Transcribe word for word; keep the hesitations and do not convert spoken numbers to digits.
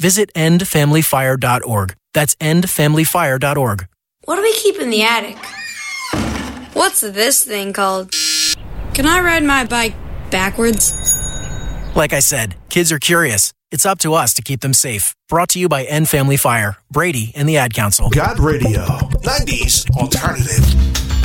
visit end family fire dot org. That's end family fire dot org. What do we keep in the attic? What's this thing called? Can I ride my bike backwards? Like I said, kids are curious. It's up to us to keep them safe. Brought to you by End Family Fire, Brady, and the Ad Council. God Radio, nineties Alternative.